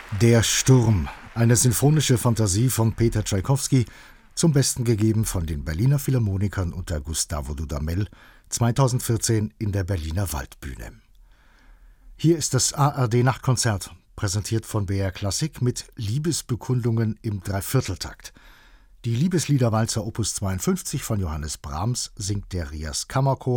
Der Sturm, eine sinfonische Fantasie von Peter Tschaikowski, zum Besten gegeben von den Berliner Philharmonikern unter Gustavo Dudamel, 2014 in der Berliner Waldbühne. Hier ist das ARD-Nachtkonzert, präsentiert von BR Klassik mit Liebesbekundungen im Dreivierteltakt. Die Liebesliederwalzer Opus 52 von Johannes Brahms singt der Rias Kammerchor